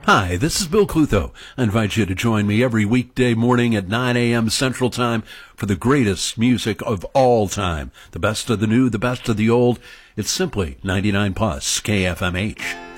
Hi, this is Bill Clutho. I invite you to join me every weekday morning at 9 a.m. Central Time for the greatest music of all time. The best of the new, the best of the old. It's simply 99 plus KFMH.